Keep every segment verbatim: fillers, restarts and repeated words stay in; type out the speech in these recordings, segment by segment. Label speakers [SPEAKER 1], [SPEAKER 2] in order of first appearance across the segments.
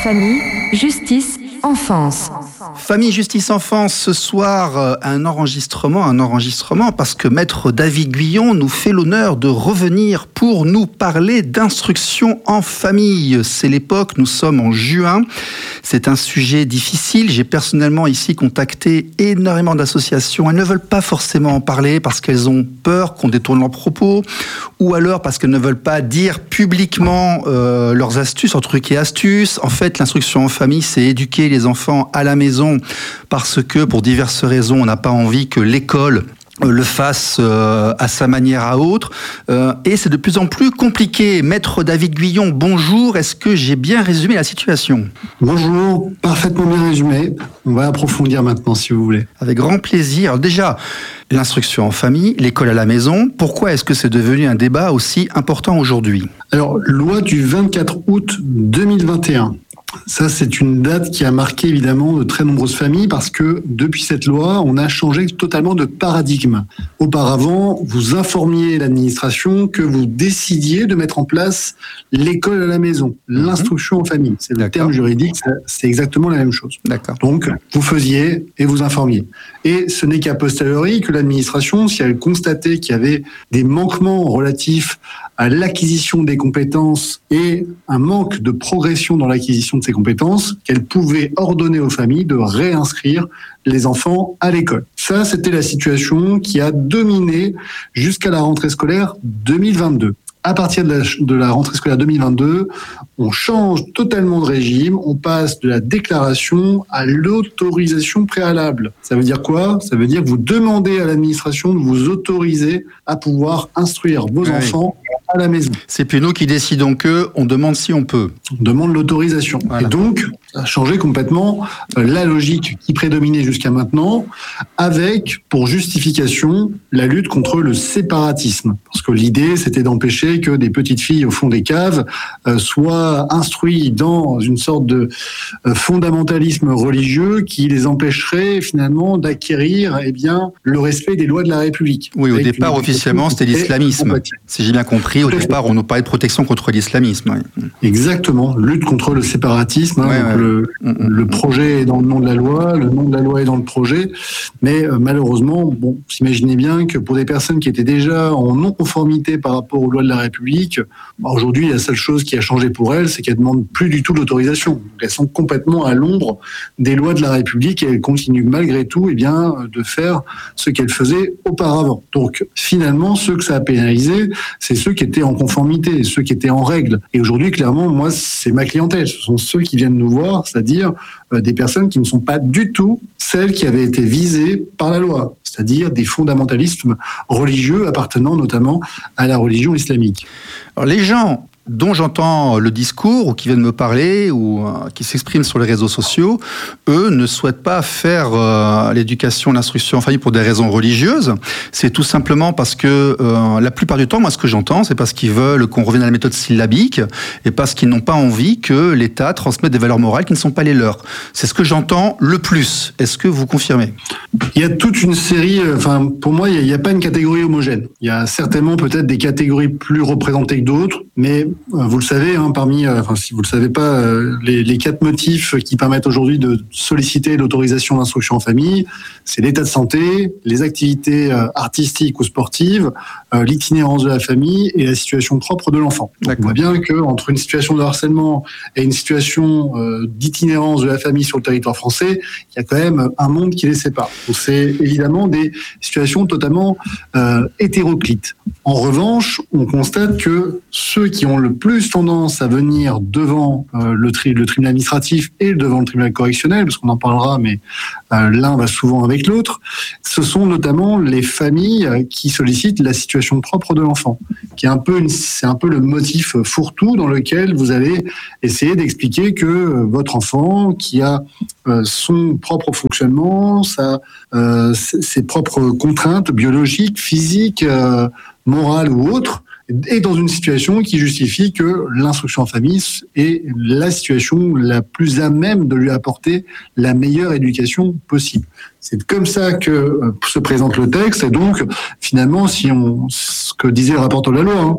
[SPEAKER 1] Famille, justice, enfance.
[SPEAKER 2] Famille, justice, enfance, ce soir, un enregistrement, un enregistrement, parce que Maître David Guyon nous fait l'honneur de revenir pour nous parler d'instruction en famille. C'est l'époque, nous sommes en juin, c'est un sujet difficile. J'ai personnellement ici contacté énormément d'associations. Elles ne veulent pas forcément en parler parce qu'elles ont peur qu'on détourne leurs propos, ou alors parce qu'elles ne veulent pas dire publiquement euh, leurs astuces, leurs trucs et astuces. En fait, l'instruction en famille, c'est éduquer les enfants à la maison parce que, pour diverses raisons, on n'a pas envie que l'école le fasse euh, à sa manière à autre. Euh, et c'est de plus en plus compliqué. Maître David Guyon, bonjour. Est-ce que j'ai bien résumé la situation ?
[SPEAKER 3] Bonjour, parfaitement bien résumé. On va approfondir maintenant, si vous voulez.
[SPEAKER 2] Avec grand plaisir. Alors déjà, l'instruction en famille, l'école à la maison, pourquoi est-ce que c'est devenu un débat aussi important aujourd'hui ?
[SPEAKER 3] Alors, loi du vingt-quatre août deux mille vingt et un. Ça, c'est une date qui a marqué évidemment de très nombreuses familles parce que depuis cette loi, on a changé totalement de paradigme. Auparavant, vous informiez l'administration que vous décidiez de mettre en place l'école à la maison, l'instruction en famille. C'est le
[SPEAKER 2] D'accord.
[SPEAKER 3] terme juridique, c'est exactement la même chose.
[SPEAKER 2] D'accord.
[SPEAKER 3] Donc, vous faisiez et vous informiez. Et ce n'est qu'à posteriori que l'administration, si elle constatait qu'il y avait des manquements relatifs à l'acquisition des compétences et un manque de progression dans l'acquisition de ces compétences, qu'elle pouvait ordonner aux familles de réinscrire les enfants à l'école. Ça, c'était la situation qui a dominé jusqu'à la rentrée scolaire deux mille vingt-deux. À partir de la, de la rentrée scolaire deux mille vingt-deux, on change totalement de régime, on passe de la déclaration à l'autorisation préalable. Ça veut dire quoi ? Ça veut dire que vous demandez à l'administration de vous autoriser à pouvoir instruire vos
[SPEAKER 2] oui.
[SPEAKER 3] enfants à la maison.
[SPEAKER 2] C'est plus nous qui décidons que, on demande si on peut.
[SPEAKER 3] On demande l'autorisation.
[SPEAKER 2] Voilà.
[SPEAKER 3] Et donc, ça a changé complètement la logique qui prédominait jusqu'à maintenant, avec, pour justification, la lutte contre le séparatisme. Parce que l'idée, c'était d'empêcher que des petites filles au fond des caves euh, soient instruites dans une sorte de euh, fondamentalisme religieux qui les empêcherait finalement d'acquérir eh bien, le respect des lois de la République.
[SPEAKER 2] Oui, au
[SPEAKER 3] Avec
[SPEAKER 2] départ, officiellement, c'était l'islamisme. Si j'ai bien compris, au départ, on nous parlait de protection contre l'islamisme. Oui.
[SPEAKER 3] Exactement, lutte contre le séparatisme. Hein,
[SPEAKER 2] ouais,
[SPEAKER 3] donc
[SPEAKER 2] ouais.
[SPEAKER 3] Le, le projet est dans le nom de la loi, le nom de la loi est dans le projet, mais euh, malheureusement, bon, vous imaginez bien que pour des personnes qui étaient déjà en non-conformité par rapport aux lois de la République, bah, aujourd'hui, la seule chose qui a changé pour elles, c'est qu'elles ne demandent plus du tout l'autorisation. Donc, elles sont complètement à l'ombre des lois de la République et elles continuent malgré tout eh bien, de faire ce qu'elles faisaient auparavant. Donc finalement, ceux que ça a pénalisé, c'est ceux qui étaient en conformité, ceux qui étaient en règle. Et aujourd'hui, clairement, moi, c'est ma clientèle. Ce sont ceux qui viennent nous voir, c'est-à-dire euh, des personnes qui ne sont pas du tout celles qui avaient été visées par la loi, c'est-à-dire des fondamentalismes religieux appartenant notamment à la religion islamique.
[SPEAKER 2] Alors, les gens dont j'entends le discours, ou qui viennent me parler, ou euh, qui s'expriment sur les réseaux sociaux, eux ne souhaitent pas faire euh, l'éducation, l'instruction en famille pour des raisons religieuses. C'est tout simplement parce que euh, la plupart du temps, moi ce que j'entends, c'est parce qu'ils veulent qu'on revienne à la méthode syllabique, et parce qu'ils n'ont pas envie que l'État transmette des valeurs morales qui ne sont pas les leurs. C'est ce que j'entends le plus. Est-ce que vous confirmez ?
[SPEAKER 3] Il y a toute une série, enfin pour moi, il n'y a, a pas une catégorie homogène. Il y a certainement peut-être des catégories plus représentées que d'autres, mais vous le savez, hein, parmi, euh, enfin si vous le savez pas, euh, les, les quatre motifs qui permettent aujourd'hui de solliciter l'autorisation d'instruction en famille, c'est l'état de santé, les activités euh, artistiques ou sportives, euh, l'itinérance de la famille et la situation propre de l'enfant. Donc, on voit bien que entre une situation de harcèlement et une situation euh, d'itinérance de la famille sur le territoire français, il y a quand même un monde qui les sépare. Donc c'est évidemment des situations totalement euh, hétéroclites. En revanche, on constate que ceux qui ont le plus tendance à venir devant euh, le, tri- le tribunal administratif et devant le tribunal correctionnel, parce qu'on en parlera, mais euh, l'un va souvent avec l'autre, ce sont notamment les familles qui sollicitent la situation propre de l'enfant, qui est un peu, une, c'est un peu le motif fourre-tout dans lequel vous allez essayer d'expliquer que euh, votre enfant, qui a euh, son propre fonctionnement, sa, euh, ses propres contraintes biologiques, physiques, euh, morales ou autres, est dans une situation qui justifie que l'instruction en famille est la situation la plus à même de lui apporter la meilleure éducation possible. C'est comme ça que se présente le texte, et donc finalement, si on, ce que disait le rapporteur de la loi, hein,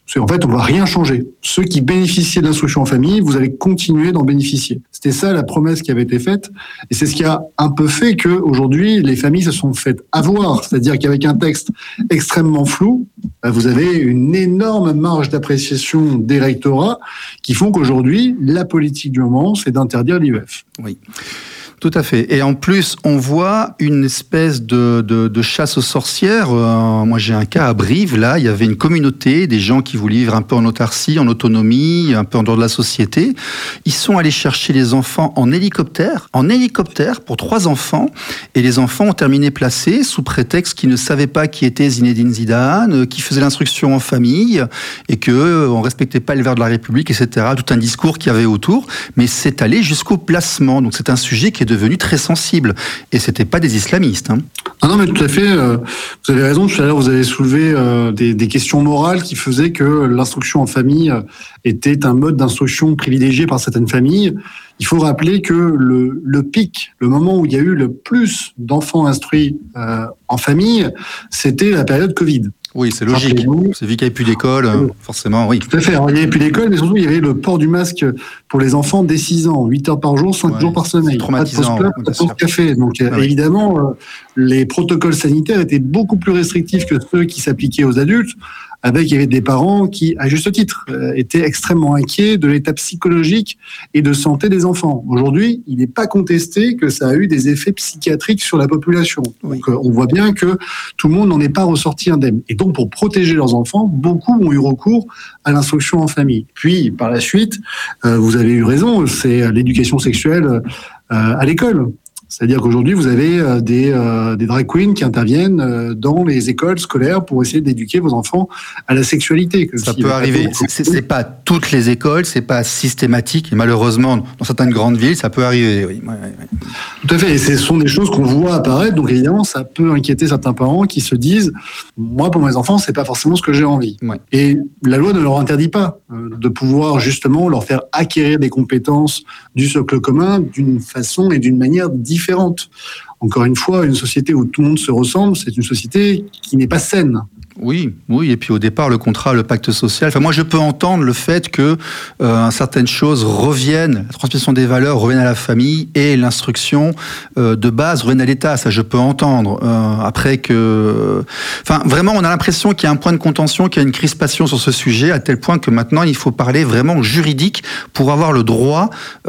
[SPEAKER 3] C'est, en fait, on va rien changer. Ceux qui bénéficiaient de l'instruction en famille, vous allez continuer d'en bénéficier. C'était ça la promesse qui avait été faite. Et c'est ce qui a un peu fait que aujourd'hui, les familles se sont faites avoir. C'est-à-dire qu'avec un texte extrêmement flou, vous avez une énorme marge d'appréciation des rectorats qui font qu'aujourd'hui, la politique du moment, c'est d'interdire l'I E F.
[SPEAKER 2] Oui. Tout à fait. Et en plus, on voit une espèce de, de, de chasse aux sorcières. Euh, moi, j'ai un cas à Brive. Là, il y avait une communauté, des gens qui voulaient vivre un peu en autarcie, en autonomie, un peu en dehors de la société. Ils sont allés chercher les enfants en hélicoptère, en hélicoptère pour trois enfants. Et les enfants ont terminé placés sous prétexte qu'ils ne savaient pas qui était Zinedine Zidane, qui faisait l'instruction en famille et que on respectait pas les valeurs de la République, et cetera. Tout un discours qu'il y avait autour. Mais c'est allé jusqu'au placement. Donc, c'est un sujet qui est devenu très sensible. Et c'était pas des islamistes. Hein.
[SPEAKER 3] Ah non, mais tout à fait. Euh, vous avez raison. Tout à l'heure, vous avez soulevé euh, des, des questions morales qui faisaient que l'instruction en famille était un mode d'instruction privilégié par certaines familles. Il faut rappeler que le, le pic, le moment où il y a eu le plus d'enfants instruits euh, en famille, c'était la période Covid.
[SPEAKER 2] Oui, c'est logique. C'est vu qu'il n'y avait plus d'école, euh, forcément, oui.
[SPEAKER 3] Tout à fait. Alors, il n'y avait plus d'école, mais surtout, il y avait le port du masque pour les enfants dès six ans, huit heures par jour, cinq ouais, jours par semaine.
[SPEAKER 2] C'est traumatisant.
[SPEAKER 3] Pas de pause-club, pas de pause-café. Donc, ah, évidemment, oui. les protocoles sanitaires étaient beaucoup plus restrictifs que ceux qui s'appliquaient aux adultes. Avec, il y avait des parents qui, à juste titre, euh, étaient extrêmement inquiets de l'état psychologique et de santé des enfants. Aujourd'hui, il n'est pas contesté que ça a eu des effets psychiatriques sur la population. Oui. Donc, euh, on voit bien que tout le monde n'en est pas ressorti indemne. Et donc, pour protéger leurs enfants, beaucoup ont eu recours à l'instruction en famille. Puis, par la suite, euh, vous avez eu raison, c'est l'éducation sexuelle euh, à l'école. C'est-à-dire qu'aujourd'hui, vous avez des, euh, des drag queens qui interviennent dans les écoles scolaires pour essayer d'éduquer vos enfants à la sexualité.
[SPEAKER 2] Ça peut arriver. C'est, c'est pas toutes les écoles, c'est pas systématique. Et malheureusement, dans certaines grandes villes, ça peut arriver. Oui. Ouais, ouais.
[SPEAKER 3] Tout à fait. Et ce sont des choses qu'on voit apparaître. Donc évidemment, ça peut inquiéter certains parents qui se disent « Moi, pour mes enfants, c'est pas forcément ce que j'ai envie. Ouais. » Et la loi ne leur interdit pas de pouvoir justement leur faire acquérir des compétences du socle commun d'une façon et d'une manière différente. Différente. Encore une fois, une société où tout le monde se ressemble, c'est une société qui n'est pas saine.
[SPEAKER 2] Oui, oui, et puis au départ, le contrat, le pacte social. Enfin, moi, je peux entendre le fait que euh, certaines choses reviennent, la transmission des valeurs revienne à la famille et l'instruction euh, de base revienne à l'État. Ça, je peux entendre. Euh, après que, enfin, vraiment, on a l'impression qu'il y a un point de contention, qu'il y a une crispation sur ce sujet, à tel point que maintenant, il faut parler vraiment juridique pour avoir le droit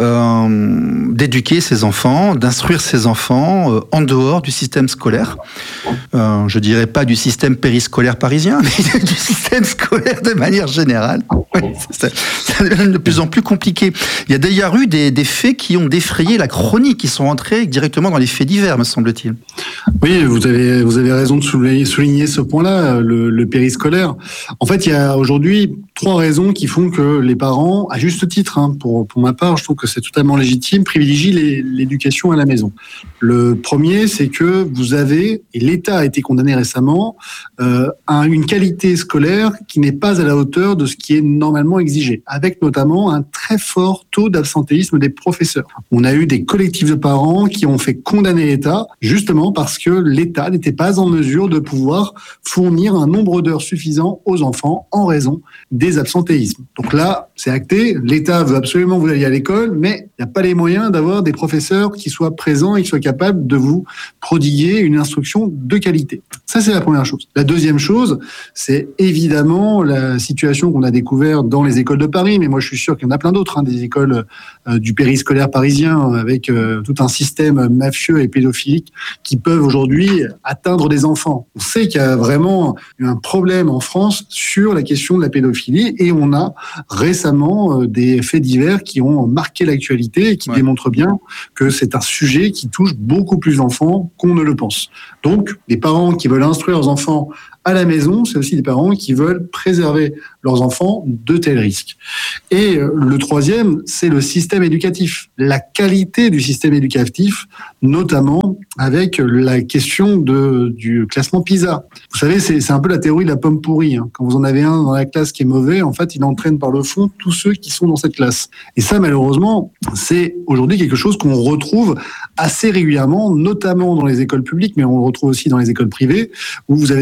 [SPEAKER 2] euh, d'éduquer ses enfants, d'instruire ses enfants euh, en dehors du système scolaire. Euh, je dirais pas du système périscolaire parisien, mais du système scolaire de manière générale. Oui, ça, ça devient de plus en plus compliqué. Il y a d'ailleurs eu des, des faits qui ont défrayé la chronique, qui sont entrés directement dans les faits divers, me semble-t-il.
[SPEAKER 3] Oui, vous avez, vous avez raison de souligner, souligner ce point-là, le, le périscolaire. En fait, il y a aujourd'hui trois raisons qui font que les parents, à juste titre, hein, pour, pour ma part, je trouve que c'est totalement légitime, privilégient les, l'éducation à la maison. Le premier, c'est que vous avez, et l'État a été condamné récemment, euh, à une qualité scolaire qui n'est pas à la hauteur de ce qui est normalement exigé, avec notamment un très fort taux d'absentéisme des professeurs. On a eu des collectifs de parents qui ont fait condamner l'État, justement parce que l'État n'était pas en mesure de pouvoir fournir un nombre d'heures suffisant aux enfants en raison des absentéismes. Donc là, c'est acté, l'État veut absolument que vous alliez à l'école, mais il n'y a pas les moyens d'avoir des professeurs qui soient présents et qui soient capables de vous prodiguer une instruction de qualité. Ça, c'est la première chose. La deuxième chose, c'est évidemment la situation qu'on a découverte dans les écoles de Paris, mais moi je suis sûr qu'il y en a plein d'autres, hein, des écoles euh, du périscolaire parisien avec euh, tout un système mafieux et pédophilique qui peuvent aujourd'hui atteindre des enfants. On sait qu'il y a vraiment un problème en France sur la question de la pédophilie et on a récemment euh, des faits divers qui ont marqué l'actualité et qui ouais. démontrent bien que c'est un sujet qui touche beaucoup plus d'enfants qu'on ne le pense. Donc, les parents qui veulent instruire leurs enfants à la maison, c'est aussi des parents qui veulent préserver leurs enfants de tels risques. Et le troisième, c'est le système éducatif, la qualité du système éducatif, notamment avec la question de, du classement PISA. Vous savez, c'est, c'est un peu la théorie de la pomme pourrie. Hein. Quand vous en avez un dans la classe qui est mauvais, en fait, il entraîne par le fond tous ceux qui sont dans cette classe. Et ça, malheureusement, c'est aujourd'hui quelque chose qu'on retrouve assez régulièrement, notamment dans les écoles publiques, mais on le retrouve aussi dans les écoles privées, où vous avez des enfants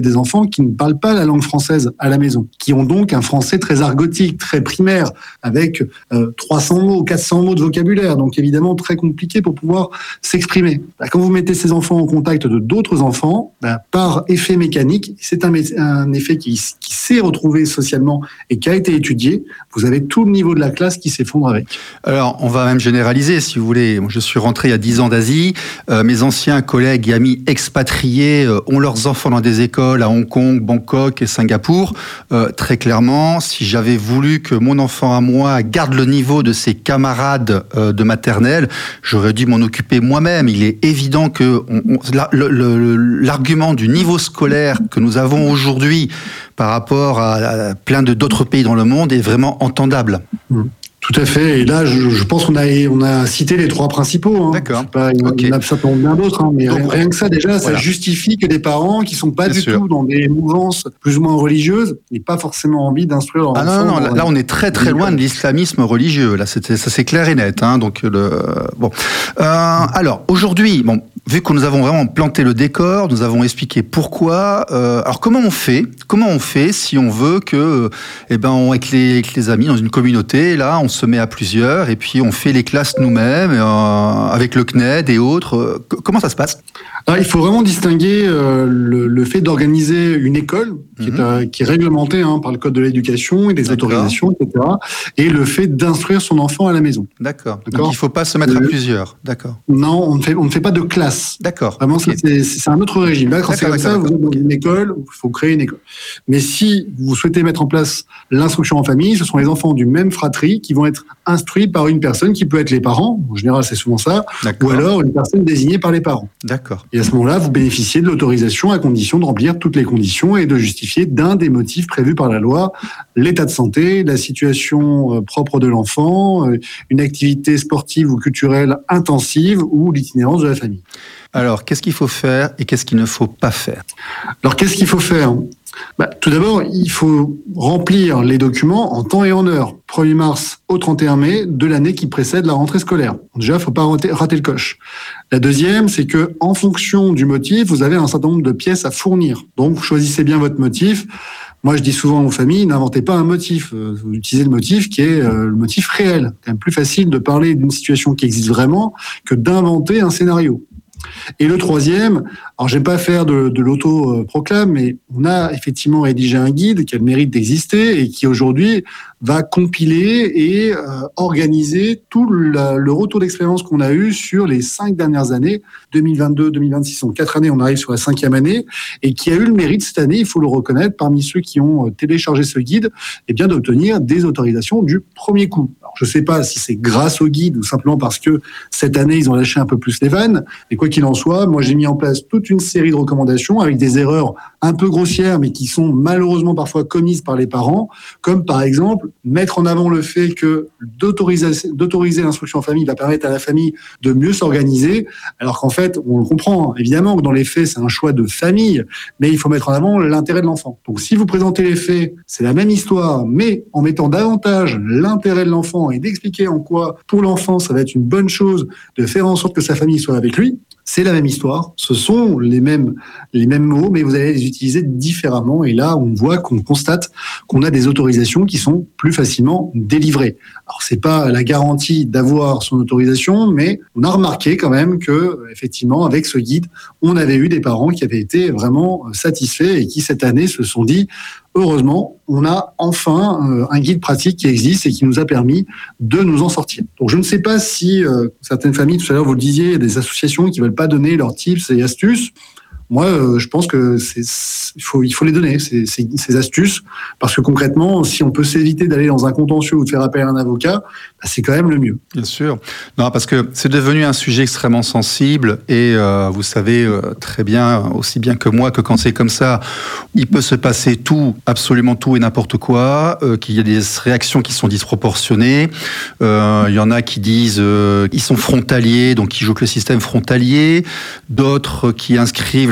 [SPEAKER 3] qui ne parlent pas la langue française à la maison, qui ont donc un français très argotique, très primaire, avec euh, trois cents mots, quatre cents mots de vocabulaire, donc évidemment très compliqué pour pouvoir s'exprimer. Bah, quand vous mettez ces enfants en contact de d'autres enfants, bah, par effet mécanique, c'est un, un effet qui, qui s'est retrouvé socialement et qui a été étudié, vous avez tout le niveau de la classe qui s'effondre avec.
[SPEAKER 2] Alors, on va même généraliser, si vous voulez. Moi, je suis rentré il y a dix ans d'Asie. Euh, mes anciens collègues et amis expatriés euh, ont leurs enfants dans des écoles à Hong Kong, Bangkok et Singapour. Euh, très clairement, si j'avais voulu que mon enfant à moi garde le niveau de ses camarades euh, de maternelle, j'aurais dû m'en occuper moi-même. Il est évident que on, on, la, le, le, l'argument du niveau scolaire que nous avons aujourd'hui par rapport à, à plein de d'autres pays dans le monde est vraiment entendable.
[SPEAKER 3] Mmh. Tout à fait. Et là, je, je pense qu'on a, on a cité les trois principaux. Hein.
[SPEAKER 2] D'accord.
[SPEAKER 3] Pas, il
[SPEAKER 2] okay.
[SPEAKER 3] y en a certainement bien d'autres, hein, mais
[SPEAKER 2] Donc,
[SPEAKER 3] rien, rien que ça, déjà, voilà. Ça justifie que des parents qui sont pas Bien du sûr. tout dans des mouvances plus ou moins religieuses n'aient pas forcément envie d'instruire leur
[SPEAKER 2] ah
[SPEAKER 3] enfant.
[SPEAKER 2] Non, non, non. Là, on est très, très loin de l'islamisme religieux. Là, c'était, ça, c'est clair et net. Hein. Donc, le, bon. Euh, alors, aujourd'hui, bon, vu que nous avons vraiment planté le décor, nous avons expliqué pourquoi. Euh, alors, comment on fait Comment on fait si on veut que, eh ben, on, avec les, avec les amis dans une communauté, là, on se met à plusieurs et puis on fait les classes nous-mêmes euh, avec le C N E D et autres. Comment ça se passe ?
[SPEAKER 3] Alors, il faut vraiment distinguer euh, le, le fait d'organiser une école qui, mm-hmm. est, euh, qui est réglementée hein, par le code de l'éducation et des D'accord. autorisations, et cetera. Et le fait d'instruire son enfant à la maison.
[SPEAKER 2] D'accord. D'accord. Donc il ne faut pas se mettre euh, à plusieurs. D'accord.
[SPEAKER 3] Non, on ne fait, on ne fait pas de classe.
[SPEAKER 2] D'accord.
[SPEAKER 3] Vraiment, okay. c'est, c'est un autre régime. Là, quand d'accord, c'est comme ça, vous êtes dans une école, il faut créer une école. Mais si vous souhaitez mettre en place l'instruction en famille, ce sont les enfants du même fratrie qui vont être instruits par une personne qui peut être les parents. En général, c'est souvent ça. D'accord. Ou alors une personne désignée par les parents.
[SPEAKER 2] D'accord.
[SPEAKER 3] Et à ce moment-là, vous bénéficiez de l'autorisation à condition de remplir toutes les conditions et de justifier d'un des motifs prévus par la loi, l'état de santé, la situation propre de l'enfant, une activité sportive ou culturelle intensive ou l'itinérance de la famille.
[SPEAKER 2] Alors, qu'est-ce qu'il faut faire et qu'est-ce qu'il ne faut pas faire ?
[SPEAKER 3] Alors, qu'est-ce qu'il faut faire ? Bah, tout d'abord, il faut remplir les documents en temps et en heure, premier mars au trente et un mai de l'année qui précède la rentrée scolaire. Déjà, il ne faut pas rater, rater le coche. La deuxième, c'est que en fonction du motif, vous avez un certain nombre de pièces à fournir. Donc, vous choisissez bien votre motif. Moi, je dis souvent aux familles, n'inventez pas un motif. Vous utilisez le motif qui est le motif réel. C'est quand même plus facile de parler d'une situation qui existe vraiment que d'inventer un scénario. Et le troisième, alors j'aime pas faire de, de l'auto-proclame, mais on a effectivement rédigé un guide qui a le mérite d'exister et qui aujourd'hui va compiler et euh, organiser tout la, le retour d'expérience qu'on a eu sur les cinq dernières années, deux mille vingt-deux deux mille vingt-six, en quatre années, on arrive sur la cinquième année, et qui a eu le mérite cette année, il faut le reconnaître, parmi ceux qui ont téléchargé ce guide, eh bien d'obtenir des autorisations du premier coup. Alors, je sais pas si c'est grâce au guide ou simplement parce que cette année, ils ont lâché un peu plus les vannes, mais quoi qu'il en soit, moi j'ai mis en place toute une série de recommandations avec des erreurs un peu grossières, mais qui sont malheureusement parfois commises par les parents, comme par exemple mettre en avant le fait que d'autoriser, d'autoriser l'instruction en famille va permettre à la famille de mieux s'organiser, alors qu'en fait, on le comprend, évidemment que dans les faits, c'est un choix de famille, mais il faut mettre en avant l'intérêt de l'enfant. Donc si vous présentez les faits, c'est la même histoire, mais en mettant davantage l'intérêt de l'enfant et d'expliquer en quoi, pour l'enfant, ça va être une bonne chose de faire en sorte que sa famille soit avec lui, c'est la même histoire, ce sont les mêmes, les mêmes mots, mais vous allez les utiliser différemment. Et là, on voit, qu'on constate qu'on a des autorisations qui sont plus facilement délivrées. Alors, c'est pas la garantie d'avoir son autorisation, mais on a remarqué quand même que, effectivement, avec ce guide, on avait eu des parents qui avaient été vraiment satisfaits et qui, cette année, se sont dit, heureusement, on a enfin euh, un guide pratique qui existe et qui nous a permis de nous en sortir. Donc, je ne sais pas si euh, certaines familles, tout à l'heure, vous le disiez, il y a des associations qui veulent pas donner leurs tips et astuces. Moi, euh, je pense que c'est, il faut, il faut les donner, ces, ces, ces astuces, parce que concrètement, si on peut s'éviter d'aller dans un contentieux ou de faire appel à un avocat, bah, c'est quand même le mieux.
[SPEAKER 2] Bien sûr. Non, parce que c'est devenu un sujet extrêmement sensible et euh, vous savez euh, très bien, aussi bien que moi, que quand c'est comme ça, il peut se passer tout, absolument tout et n'importe quoi, euh, qu'il y a des réactions qui sont disproportionnées. Euh, il y en a qui disent euh, ils sont frontaliers, donc ils jouent que le système frontalier. D'autres qui inscrivent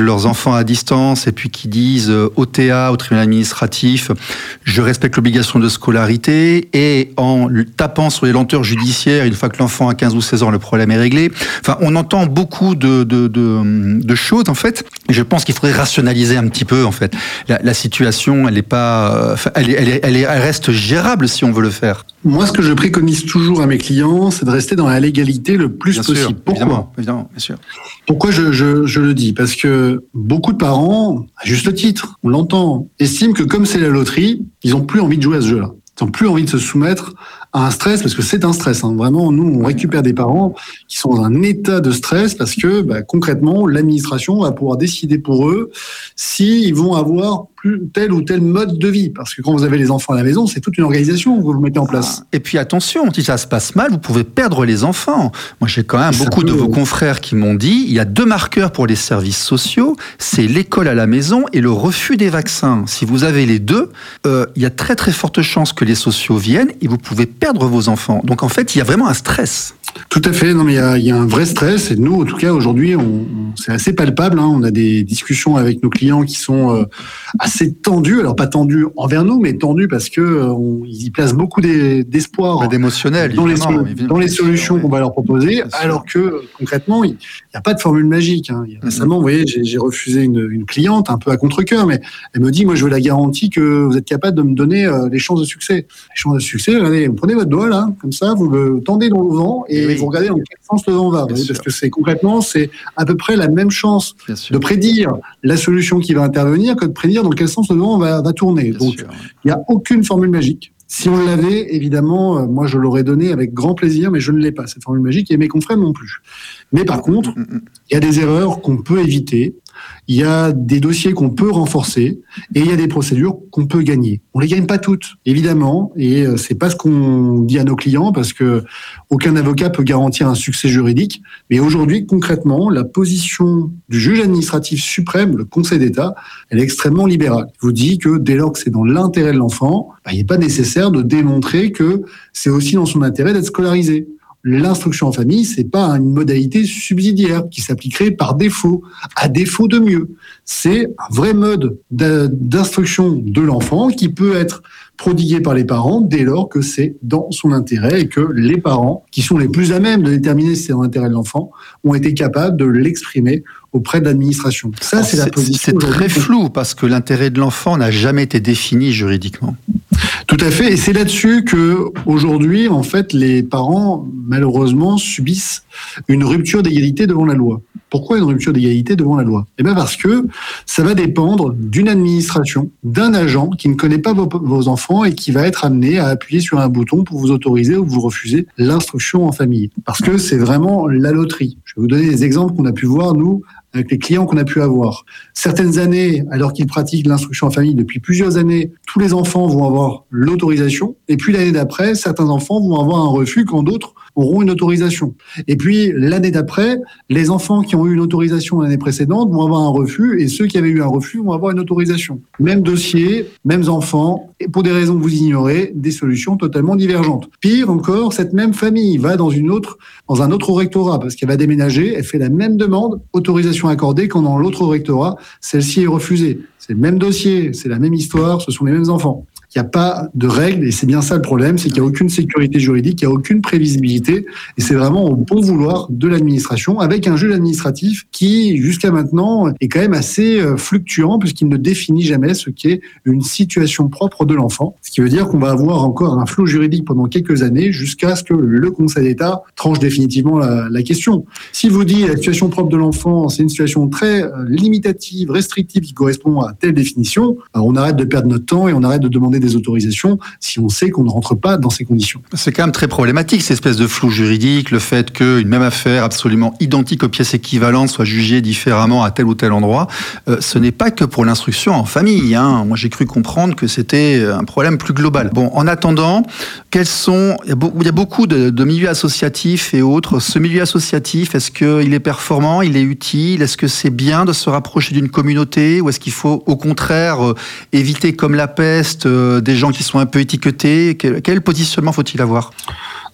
[SPEAKER 2] leurs enfants à distance et puis qui disent au T A, au tribunal administratif, je respecte l'obligation de scolarité, et en tapant sur les lenteurs judiciaires, une fois que l'enfant a quinze ou seize ans, le problème est réglé. Enfin, on entend beaucoup de, de, de, de choses, en fait. Et je pense qu'il faudrait rationaliser un petit peu, en fait. La, la situation, elle est pas, elle, est, elle, est, elle, est, elle reste gérable si on veut le faire.
[SPEAKER 3] Moi, ce que je préconise toujours à mes clients, c'est de rester dans la légalité le plus
[SPEAKER 2] bien
[SPEAKER 3] possible.
[SPEAKER 2] Sûr,
[SPEAKER 3] Pourquoi
[SPEAKER 2] évidemment, évidemment, bien sûr.
[SPEAKER 3] Pourquoi je, je, je le dis? Parce que beaucoup de parents, à juste titre, on l'entend, estiment que comme c'est la loterie, ils n'ont plus envie de jouer à ce jeu-là. Ils n'ont plus envie de se soumettre à un stress, parce que c'est un stress. Hein. Vraiment, nous, on récupère des parents qui sont dans un état de stress parce que, bah, concrètement, l'administration va pouvoir décider pour eux s'ils vont avoir plus tel ou tel mode de vie. Parce que quand vous avez les enfants à la maison, c'est toute une organisation que vous mettez en place.
[SPEAKER 2] Et puis attention, si ça se passe mal, vous pouvez perdre les enfants. Moi, j'ai quand même ça beaucoup peut... de vos confrères qui m'ont dit, il y a deux marqueurs pour les services sociaux, c'est l'école à la maison et le refus des vaccins. Si vous avez les deux, euh, il y a très très forte chance que les sociaux viennent et vous pouvez perdre vos enfants. Donc en fait, il y a vraiment un stress.
[SPEAKER 3] Tout à fait, non mais il y a, il y a un vrai stress, et nous, en tout cas, aujourd'hui, on, on, c'est assez palpable, hein. On a des discussions avec nos clients qui sont euh, assez tendues, alors pas tendues envers nous, mais tendues parce que euh, on, ils y placent beaucoup des, d'espoir,
[SPEAKER 2] bah, d'émotionnel,
[SPEAKER 3] dans, les,
[SPEAKER 2] évidemment,
[SPEAKER 3] dans les solutions sûr, qu'on va leur proposer, alors que concrètement, il n'y a pas de formule magique. Hein. Récemment, vous voyez, j'ai, j'ai refusé une, une cliente, un peu à contre-cœur, mais elle me dit, moi je veux la garantie que vous êtes capable de me donner euh, les chances de succès. Les chances de succès, regardez, vous prenez votre doigt là, comme ça, vous le tendez dans le vent, et oui. Vous regardez dans quel sens le vent va, voyez, parce que c'est concrètement, c'est à peu près la même chance de prédire la solution qui va intervenir que de prédire dans quel sens le vent va, va tourner. Bien Donc, il n'y a aucune formule magique. Si on l'avait, évidemment, euh, moi je l'aurais donné avec grand plaisir, mais je ne l'ai pas, cette formule magique, et mes confrères non plus. Mais par contre, il y a des erreurs qu'on peut éviter, il y a des dossiers qu'on peut renforcer, et il y a des procédures qu'on peut gagner. On les gagne pas toutes, évidemment, et c'est pas ce qu'on dit à nos clients, parce que aucun avocat peut garantir un succès juridique. Mais aujourd'hui, concrètement, la position du juge administratif suprême, le Conseil d'État, elle est extrêmement libérale. Il vous dit que dès lors que c'est dans l'intérêt de l'enfant, bah, il n'est pas nécessaire de démontrer que c'est aussi dans son intérêt d'être scolarisé. L'instruction en famille, c'est pas une modalité subsidiaire qui s'appliquerait par défaut, à défaut de mieux. C'est un vrai mode d'instruction de l'enfant qui peut être prodigué par les parents dès lors que c'est dans son intérêt et que les parents, qui sont les plus à même de déterminer si c'est dans l'intérêt de l'enfant, ont été capables de l'exprimer auprès de l'administration. Ça, c'est, c'est la position.
[SPEAKER 2] C'est très flou parce que l'intérêt de l'enfant n'a jamais été défini juridiquement.
[SPEAKER 3] Tout à fait, et c'est là-dessus que aujourd'hui, en fait, les parents malheureusement subissent une rupture d'égalité devant la loi. Pourquoi une rupture d'égalité devant la loi ? Eh bien parce que ça va dépendre d'une administration, d'un agent qui ne connaît pas vos, vos enfants et qui va être amené à appuyer sur un bouton pour vous autoriser ou vous refuser l'instruction en famille. Parce que c'est vraiment la loterie. Je vais vous donner des exemples qu'on a pu voir, nous, avec les clients qu'on a pu avoir. Certaines années, alors qu'ils pratiquent l'instruction en famille depuis plusieurs années, tous les enfants vont avoir l'autorisation. Et puis l'année d'après, certains enfants vont avoir un refus quand d'autres auront une autorisation. Et puis l'année d'après, les enfants qui ont eu une autorisation l'année précédente vont avoir un refus et ceux qui avaient eu un refus vont avoir une autorisation. Même dossier, mêmes enfants, et pour des raisons que vous ignorez, des solutions totalement divergentes. Pire encore, cette même famille va dans une autre, dans un autre rectorat parce qu'elle va déménager, elle fait la même demande, autorisation accordée, quand dans l'autre rectorat, celle-ci est refusée. C'est le même dossier, c'est la même histoire, ce sont les mêmes enfants. Il n'y a pas de règles et c'est bien ça le problème, c'est qu'il n'y a aucune sécurité juridique, il n'y a aucune prévisibilité et c'est vraiment au bon vouloir de l'administration avec un juge administratif qui, jusqu'à maintenant, est quand même assez fluctuant puisqu'il ne définit jamais ce qu'est une situation propre de l'enfant. Ce qui veut dire qu'on va avoir encore un flou juridique pendant quelques années jusqu'à ce que le Conseil d'État tranche définitivement la, la question. S'il vous dit la situation propre de l'enfant, c'est une situation très limitative, restrictive qui correspond à telle définition, alors on arrête de perdre notre temps et on arrête de demander des autorisations si on sait qu'on ne rentre pas dans ces conditions.
[SPEAKER 2] C'est quand même très problématique, cette espèce de flou juridique, le fait qu'une même affaire absolument identique aux pièces équivalentes soit jugée différemment à tel ou tel endroit. Euh, ce n'est pas que pour l'instruction en famille. Hein. Moi, j'ai cru comprendre que c'était un problème plus global. Bon, en attendant, quels sont... Il y a, beau... Il y a beaucoup de, de milieux associatifs et autres. Ce milieu associatif, est-ce qu'il est performant, il est utile ? Est-ce que c'est bien de se rapprocher d'une communauté ? Ou est-ce qu'il faut, au contraire, euh, éviter comme la peste euh, des gens qui sont un peu étiquetés? Quel, quel positionnement faut-il avoir ?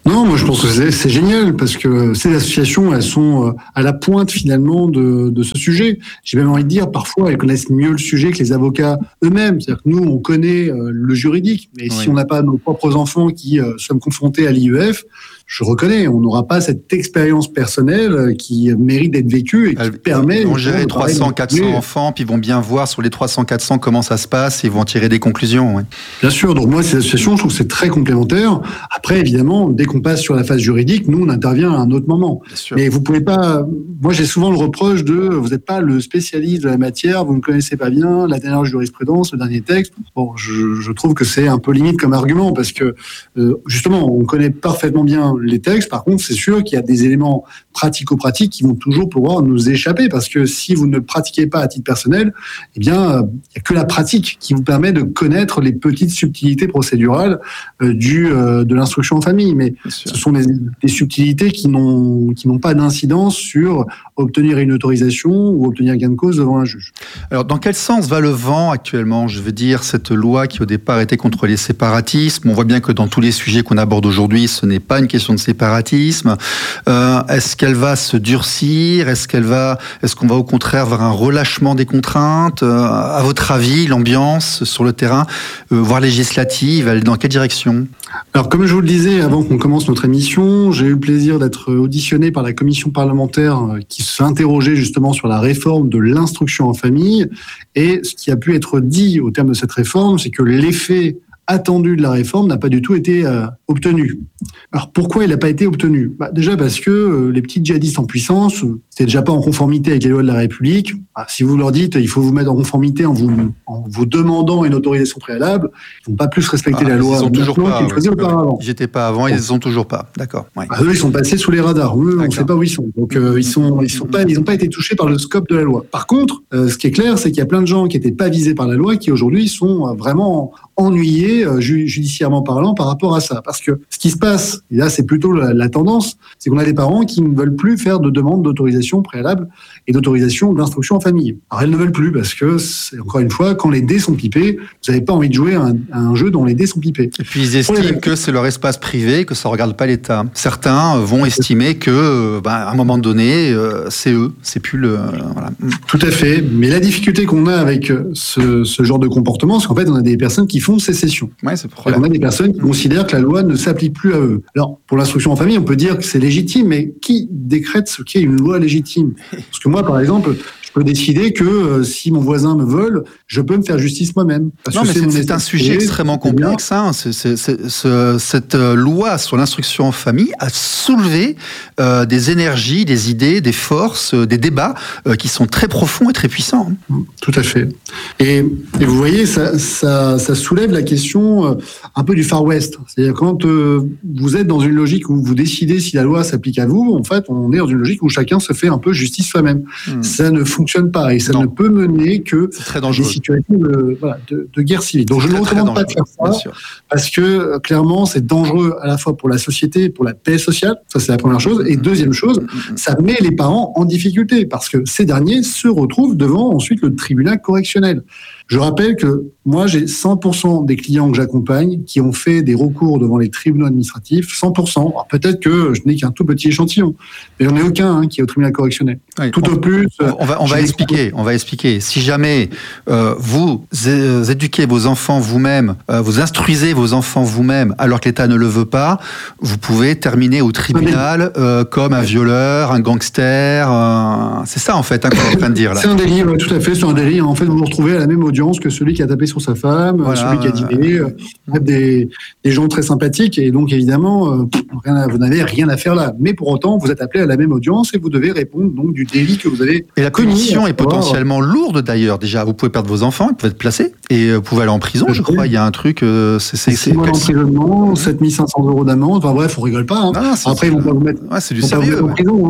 [SPEAKER 3] Non, moi je pense que c'est, c'est génial parce que ces associations, elles sont à la pointe finalement de, de ce sujet. J'ai même envie de dire, parfois elles connaissent mieux le sujet que les avocats eux-mêmes. C'est-à-dire que nous, on connaît le juridique, mais oui. si on n'a pas nos propres enfants qui euh, sommes confrontés à l'I E F, je reconnais, on n'aura pas cette expérience personnelle qui mérite d'être vécue et qui
[SPEAKER 2] Elles
[SPEAKER 3] permet...
[SPEAKER 2] Ils vont gérer trois cents, quatre cents enfants, puis ils vont bien voir sur les trois cents, quatre cents comment ça se passe et ils vont tirer des conclusions. Ouais.
[SPEAKER 3] Bien sûr, donc moi, ces associations, je trouve que c'est très complémentaire. Après, évidemment, dès qu'on passe sur la phase juridique, nous, on intervient à un autre moment. Mais vous pouvez pas... Moi, j'ai souvent le reproche de vous n'êtes pas le spécialiste de la matière, vous ne connaissez pas bien la dernière jurisprudence, le dernier texte. Bon, je, je trouve que c'est un peu limite comme argument parce que, euh, justement, on connaît parfaitement bien les textes. Par contre, c'est sûr qu'il y a des éléments pratico-pratiques qui vont toujours pouvoir nous échapper parce que si vous ne le pratiquez pas à titre personnel, eh bien, il n'y a que la pratique qui vous permet de connaître les petites subtilités procédurales euh, du, euh, de l'instruction en famille. Mais ce sont des, des subtilités qui n'ont, qui n'ont pas d'incidence sur obtenir une autorisation ou obtenir gain de cause devant un juge.
[SPEAKER 2] Alors, dans quel sens va le vent actuellement ? Je veux dire, cette loi qui au départ était contre les séparatismes, on voit bien que dans tous les sujets qu'on aborde aujourd'hui, ce n'est pas une question de séparatisme. Euh, est-ce qu'elle va se durcir ? Est-ce qu'elle va, est-ce qu'on va au contraire vers un relâchement des contraintes ? euh, À votre avis, l'ambiance sur le terrain, euh, voire législative, elle est dans quelle direction ?
[SPEAKER 3] Alors, comme je vous le disais avant qu'on commence notre émission, j'ai eu le plaisir d'être auditionné par la commission parlementaire qui s'interrogeait justement sur la réforme de l'instruction en famille. Et ce qui a pu être dit au terme de cette réforme, c'est que l'effet attendu de la réforme n'a pas du tout été euh, obtenu. Alors pourquoi il n'a pas été obtenu ? Bah, déjà parce que euh, les petits djihadistes en puissance, euh, c'était déjà pas en conformité avec les lois de la République. Bah, si vous leur dites il faut vous mettre en conformité en vous, en vous demandant une autorisation préalable, ils vont pas plus respecter ah, la loi
[SPEAKER 2] ils sont toujours pas,
[SPEAKER 3] qu'ils faisaient auparavant.
[SPEAKER 2] Ils n'étaient pas avant, ils ne sont toujours pas. D'accord. Ouais.
[SPEAKER 3] Bah, eux, ils sont passés sous les radars. Eux, on ne sait pas où ils sont. Donc euh, ils sont, ils sont pas, ils n'ont pas été touchés par le scope de la loi. Par contre, euh, ce qui est clair, c'est qu'il y a plein de gens qui n'étaient pas visés par la loi qui aujourd'hui sont euh, vraiment ennuyés euh, judiciairement parlant par rapport à ça. Parce que ce qui se passe, et là c'est plutôt la, la tendance, c'est qu'on a des parents qui ne veulent plus faire de demande d'autorisation préalable et d'autorisation d'instruction en famille. Alors elles ne veulent plus parce que, c'est, encore une fois, quand les dés sont pipés, vous n'avez pas envie de jouer à un, à un jeu dont les dés sont pipés.
[SPEAKER 2] Et puis ils estiment les... que c'est leur espace privé, que ça ne regarde pas l'État. Certains vont estimer que, ben, à un moment donné, euh, c'est eux, c'est plus le... Euh, voilà.
[SPEAKER 3] Tout à fait. Mais la difficulté qu'on a avec ce, ce genre de comportement, c'est qu'en fait, on a des personnes qui font sécession.
[SPEAKER 2] Ouais, c'est problème.
[SPEAKER 3] On a des personnes qui considèrent que la loi ne s'applique plus à eux. Alors, pour l'instruction en famille, on peut dire que c'est légitime, mais qui décrète ce qu'est une loi légitime ? Parce que moi, par exemple, je peux décider que euh, si mon voisin me vole, je peux me faire justice moi-même.
[SPEAKER 2] Parce non, que mais c'est, c'est, c'est un sujet extrêmement complexe. Hein. C'est, c'est, c'est, c'est, cette loi sur l'instruction en famille a soulevé euh, des énergies, des idées, des forces, euh, des débats euh, qui sont très profonds et très puissants.
[SPEAKER 3] Tout à fait. Et, et vous voyez, ça, ça, ça soulève la question euh, un peu du Far West. C'est-à-dire quand euh, vous êtes dans une logique où vous décidez si la loi s'applique à vous, en fait, on est dans une logique où chacun se fait un peu justice soi-même. Mmh. Ça ne fonctionne pas et ça non. ne peut mener que à des situations de, voilà, de, de guerre civile. Donc c'est je ne recommande pas de faire ça parce que clairement c'est dangereux à la fois pour la société, pour la paix sociale, ça c'est la première chose, et deuxième chose, ça met les parents en difficulté parce que ces derniers se retrouvent devant ensuite le tribunal correctionnel. Je rappelle que moi, j'ai cent pour cent des clients que j'accompagne qui ont fait des recours devant les tribunaux administratifs, cent pour cent. Alors peut-être que je n'ai qu'un tout petit échantillon, mais j'en ai aucun hein, qui est au tribunal correctionnel. Oui, tout
[SPEAKER 2] on,
[SPEAKER 3] au plus...
[SPEAKER 2] On va, on va expliquer, on va expliquer. Si jamais euh, vous é- éduquez vos enfants vous-même, euh, vous instruisez vos enfants vous-même, alors que l'État ne le veut pas, vous pouvez terminer au tribunal euh, comme un violeur, un gangster. Euh, c'est ça, en fait, hein, qu'on est en train de dire. Là.
[SPEAKER 3] C'est un délit, ouais, tout à fait, c'est un délit. En fait, vous vous retrouvez à la même audience que celui qui a tapé sur sa femme, voilà, celui qui a dîné, euh, euh, des, des gens très sympathiques, et donc évidemment, euh, rien à, vous n'avez rien à faire là. Mais pour autant, vous êtes appelé à la même audience et vous devez répondre donc du délit que vous avez.
[SPEAKER 2] Et la punition est potentiellement lourde d'ailleurs. Déjà, vous pouvez perdre vos enfants, ils peuvent être placés, et vous pouvez aller en prison, je crois. Il y a un truc. Euh, c'est, c'est,
[SPEAKER 3] six mois d'emprisonnement, sept mille cinq cents euros d'amende. Enfin bref, on rigole pas. Hein.
[SPEAKER 2] Non, c'est,
[SPEAKER 3] Après,
[SPEAKER 2] c'est,
[SPEAKER 3] ils vont pas vous mettre.
[SPEAKER 2] Ouais, c'est du sérieux.
[SPEAKER 3] En prison, hein.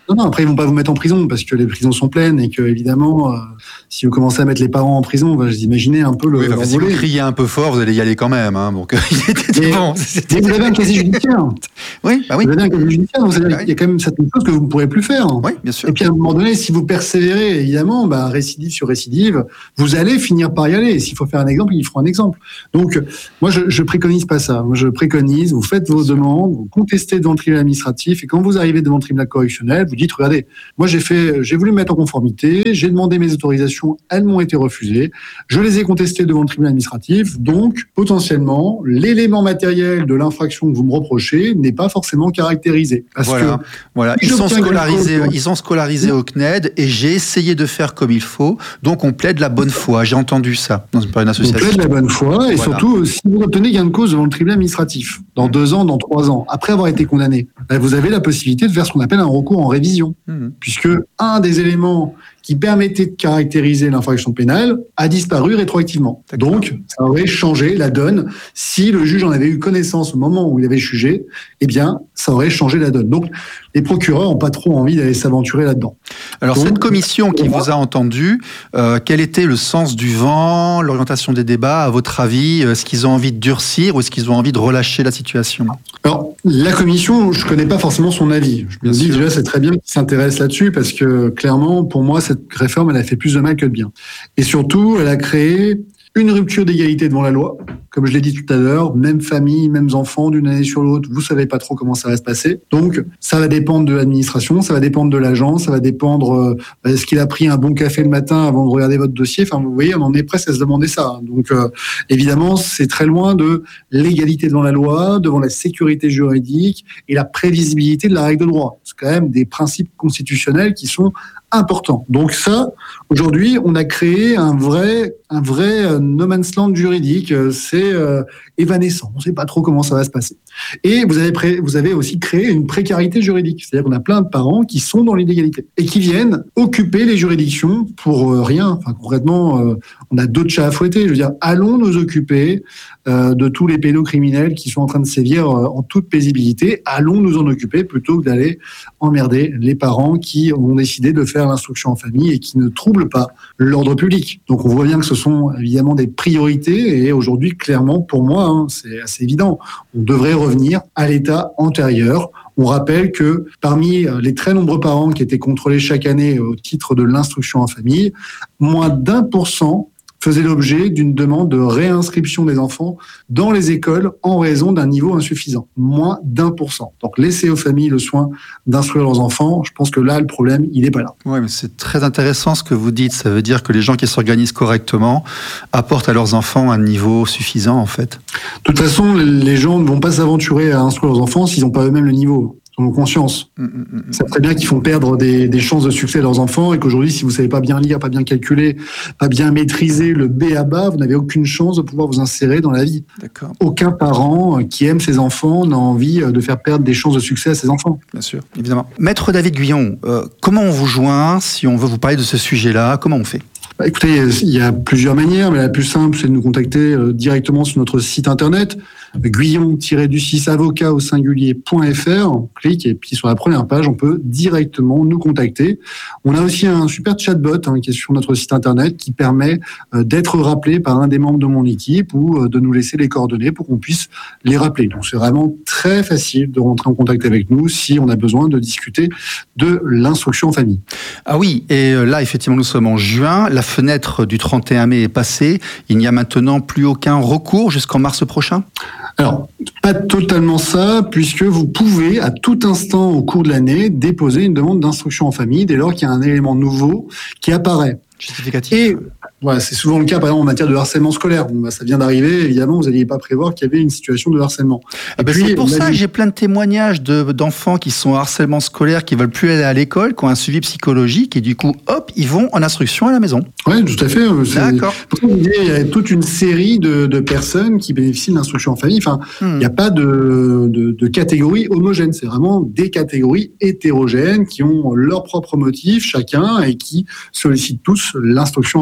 [SPEAKER 3] Non, non, après, ils vont pas vous mettre en prison parce que les prisons sont pleines et que, évidemment, euh, si vous commencez à mettre les parents en prison, bah, vous imaginez un peu le.
[SPEAKER 4] Oui, enfin, si vous criez un peu fort, vous allez y aller quand même. Hein, donc, il était
[SPEAKER 3] mais,
[SPEAKER 4] bon.
[SPEAKER 3] Mais vous avez un casier judiciaire.
[SPEAKER 4] Oui, bah oui.
[SPEAKER 3] Vous avez un casier judiciaire, donc c'est-à-dire qu'il y a quand même certaines choses que vous ne pourrez plus faire.
[SPEAKER 4] Oui, bien sûr.
[SPEAKER 3] Et puis, à un moment donné, si vous persévérez, évidemment, bah, récidive sur récidive, vous allez finir par y aller. Et s'il faut faire un exemple, il faut un exemple. Donc, moi, je, je préconise pas ça. Moi, je préconise, vous faites vos demandes, vous contestez devant le tribunal administratif, et quand vous arrivez devant le tribunal correctionnel, vous dites, regardez, moi, j'ai fait, j'ai voulu me mettre en conformité, j'ai demandé mes autorisations, elles m'ont été refusées, je les ai contestées devant le tribunal administratif, donc, potentiellement, l'élément matériel de l'infraction que vous me reprochez n'est pas forcément caractérisé. Parce
[SPEAKER 4] voilà,
[SPEAKER 3] que,
[SPEAKER 4] voilà. Ils sont scolarisés, ils sont scolarisés au C N E D, et j'ai essayé de faire comme il faut, donc on plaide la bonne foi. J'ai entendu ça dans une association.
[SPEAKER 3] On plaide la bonne foi, et voilà. Surtout, si vous obtenez gain de cause devant le tribunal administratif, dans mmh. deux ans, dans trois ans, après avoir été condamné, vous avez la possibilité de faire ce qu'on appelle un recours en révision. Mmh. Puisque un des éléments qui permettait de caractériser l'infraction pénale a disparu rétroactivement. D'accord. Donc, ça aurait changé la donne. Si le juge en avait eu connaissance au moment où il avait jugé, eh bien, ça aurait changé la donne. Donc, les procureurs n'ont pas trop envie d'aller s'aventurer là-dedans.
[SPEAKER 4] Alors, Donc, cette commission qui vous a entendu, euh, quel était le sens du vent, l'orientation des débats, à votre avis? Est-ce qu'ils ont envie de durcir ou est-ce qu'ils ont envie de relâcher la situation?
[SPEAKER 3] Alors, la commission, je ne connais pas forcément son avis. Je me dis déjà, c'est très bien qu'ils s'intéressent là-dessus parce que, clairement, pour moi, cette réforme, elle a fait plus de mal que de bien. Et surtout, elle a créé une rupture d'égalité devant la loi. Comme je l'ai dit tout à l'heure, même famille, mêmes enfants, d'une année sur l'autre, vous savez pas trop comment ça va se passer. Donc, ça va dépendre de l'administration, ça va dépendre de l'agent, ça va dépendre euh, est-ce qu'il a pris un bon café le matin avant de regarder votre dossier. Enfin, vous voyez, on en est presque à se demander ça. Donc, euh, évidemment, c'est très loin de l'égalité devant la loi, devant la sécurité juridique et la prévisibilité de la règle de droit. C'est quand même des principes constitutionnels qui sont important. Donc ça, aujourd'hui, on a créé un vrai, un vrai euh, no man's land juridique. C'est euh, évanescent. On ne sait pas trop comment ça va se passer. Et vous avez, pré- vous avez aussi créé une précarité juridique. C'est-à-dire qu'on a plein de parents qui sont dans l'illégalité et qui viennent occuper les juridictions pour euh, rien. Enfin, concrètement, euh, on a d'autres chats à fouetter. Je veux dire, allons nous occuper euh, de tous les pédocriminels qui sont en train de sévir euh, en toute paisibilité. Allons nous en occuper plutôt que d'aller emmerder les parents qui ont décidé de faire l'instruction en famille et qui ne troublent pas l'ordre public. Donc on voit bien que ce sont évidemment des priorités et aujourd'hui, clairement, pour moi, hein, c'est assez évident. On devrait revenir à l'état antérieur. On rappelle que parmi les très nombreux parents qui étaient contrôlés chaque année au titre de l'instruction en famille, moins d'un pour cent faisait l'objet d'une demande de réinscription des enfants dans les écoles en raison d'un niveau insuffisant. Moins d'un pour cent. Donc, laisser aux familles le soin d'instruire leurs enfants, je pense que là, le problème, il n'est pas là.
[SPEAKER 4] Oui, mais c'est très intéressant ce que vous dites. Ça veut dire que les gens qui s'organisent correctement apportent à leurs enfants un niveau suffisant, en fait.
[SPEAKER 3] De toute façon, les gens ne vont pas s'aventurer à instruire leurs enfants s'ils n'ont pas eux-mêmes le niveau. Ont conscience. Mmh, mmh, c'est très bien qu'ils font perdre des, des chances de succès à leurs enfants et qu'aujourd'hui, si vous savez pas bien lire, pas bien calculer, pas bien maîtriser le B à bas, vous n'avez aucune chance de pouvoir vous insérer dans la vie.
[SPEAKER 4] D'accord.
[SPEAKER 3] Aucun parent qui aime ses enfants n'a envie de faire perdre des chances de succès à ses enfants.
[SPEAKER 4] Bien sûr, évidemment. Maître David Guyon, euh, comment on vous joint si on veut vous parler de ce sujet-là? Comment on fait?
[SPEAKER 3] Bah, écoutez, il y a plusieurs manières, mais la plus simple, c'est de nous contacter euh, directement sur notre site internet, guyon tiret du six avocat au singulier point f r. On clique et puis sur la première page, on peut directement nous contacter. On a aussi un super chatbot hein, qui est sur notre site internet qui permet euh, d'être rappelé par un des membres de mon équipe ou euh, de nous laisser les coordonnées pour qu'on puisse les rappeler. Donc c'est vraiment très facile de rentrer en contact avec nous si on a besoin de discuter de l'instruction en famille.
[SPEAKER 4] Ah oui, et là effectivement nous sommes en juin. La fenêtre du trente et un mai est passée. Il n'y a maintenant plus aucun recours jusqu'en mars prochain?
[SPEAKER 3] Alors, pas totalement ça, puisque vous pouvez, à tout instant au cours de l'année, déposer une demande d'instruction en famille dès lors qu'il y a un élément nouveau qui apparaît.
[SPEAKER 4] Justificatif.
[SPEAKER 3] Et voilà, c'est souvent le cas, par exemple, en matière de harcèlement scolaire. Bon, bah, ça vient d'arriver, évidemment, vous n'alliez pas prévoir qu'il y avait une situation de harcèlement.
[SPEAKER 4] Ah bah c'est pour ça que j'ai plein de témoignages de, d'enfants qui sont en harcèlement scolaire, qui veulent plus aller à l'école, qui ont un suivi psychologique, et du coup, hop, ils vont en instruction à la maison.
[SPEAKER 3] Oui, tout à fait. C'est...
[SPEAKER 4] D'accord.
[SPEAKER 3] Il y a toute une série de, de personnes qui bénéficient de l'instruction en famille. Enfin, hmm. il n'y a pas de, de, de catégorie homogène. C'est vraiment des catégories hétérogènes qui ont leurs propres motifs, chacun, et qui sollicitent tous l'instruction en famille.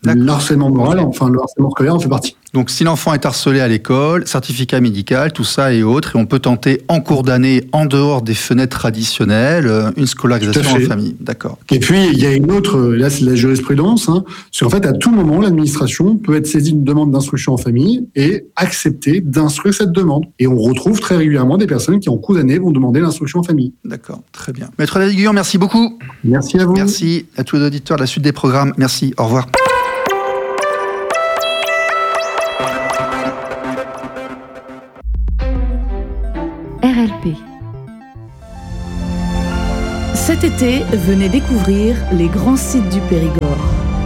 [SPEAKER 3] Le harcèlement moral, enfin le harcèlement scolaire en fait partie.
[SPEAKER 4] Donc si l'enfant est harcelé à l'école, certificat médical, tout ça et autres, et on peut tenter en cours d'année, en dehors des fenêtres traditionnelles, une scolarisation en famille. D'accord.
[SPEAKER 3] Et puis il y a une autre, là c'est de la jurisprudence, hein, c'est qu'en fait à tout moment l'administration peut être saisie d'une demande d'instruction en famille et accepter d'instruire cette demande. Et on retrouve très régulièrement des personnes qui en cours d'année vont demander l'instruction en famille.
[SPEAKER 4] D'accord, très bien. Maître David Guyon, merci beaucoup.
[SPEAKER 3] Merci à vous.
[SPEAKER 4] Merci à tous les auditeurs de la suite des programmes. Merci, au revoir.
[SPEAKER 1] R L P.
[SPEAKER 5] Cet été, venez découvrir les grands sites du Périgord.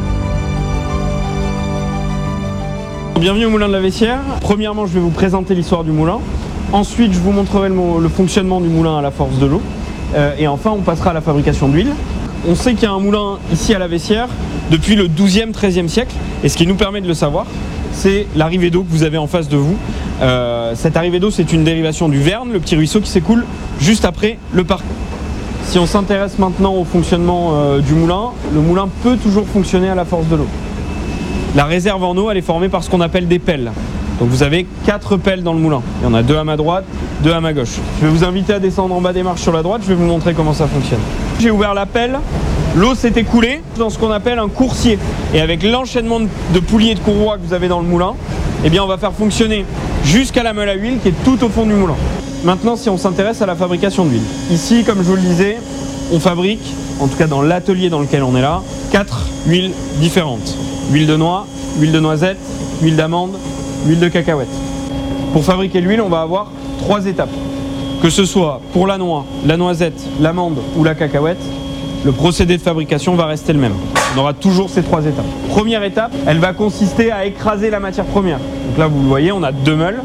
[SPEAKER 6] Bienvenue au Moulin de la Vessière. Premièrement, je vais vous présenter l'histoire du moulin. Ensuite, je vous montrerai le, le fonctionnement du moulin à la force de l'eau. Euh, et enfin, on passera à la fabrication d'huile. On sait qu'il y a un moulin ici à la Vessière depuis le douzième treizième siècle. Et ce qui nous permet de le savoir, c'est l'arrivée d'eau que vous avez en face de vous. Euh, cette arrivée d'eau, c'est une dérivation du Verne, le petit ruisseau qui s'écoule juste après le parc. Si on s'intéresse maintenant au fonctionnement euh, du moulin, le moulin peut toujours fonctionner à la force de l'eau. La réserve en eau, elle est formée par ce qu'on appelle des pelles. Donc vous avez quatre pelles dans le moulin. Il y en a deux à ma droite, deux à ma gauche. Je vais vous inviter à descendre en bas des marches sur la droite, je vais vous montrer comment ça fonctionne. J'ai ouvert la pelle, l'eau s'est écoulée dans ce qu'on appelle un coursier. Et avec l'enchaînement de poulies et de courroies que vous avez dans le moulin, eh bien on va faire fonctionner jusqu'à la meule à huile qui est tout au fond du moulin. Maintenant, si on s'intéresse à la fabrication d'huile. Ici, comme je vous le disais, on fabrique, en tout cas dans l'atelier dans lequel on est là, quatre huiles différentes. Huile de noix, huile de noisette, huile d'amande, huile de cacahuète. Pour fabriquer l'huile, on va avoir trois étapes. Que ce soit pour la noix, la noisette, l'amande ou la cacahuète, le procédé de fabrication va rester le même. On aura toujours ces trois étapes. Première étape, elle va consister à écraser la matière première. Donc là, vous le voyez, on a deux meules.